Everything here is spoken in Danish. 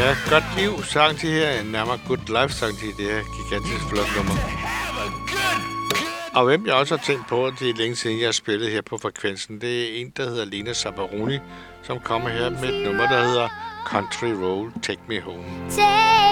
Ja, godt liv sang de her, nærmere Good Life sang de det her gigantisk flot nummer. Og hvem jeg også har tænkt på, det er længe siden jeg har spillet her på frekvensen, det er en, der hedder Lena Sabaroni, som kommer her med et nummer, der hedder Country Road, Take Me Home.